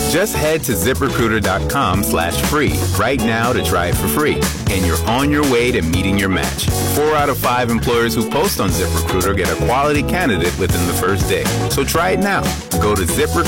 Just head to ZipRecruiter.com/free right now to try it for free. And you're on your way to meeting your match. 4 out of 5 employers who post on ZipRecruiter get a quality candidate within the first day. So try it now. Go to ZipRecruiter.com/free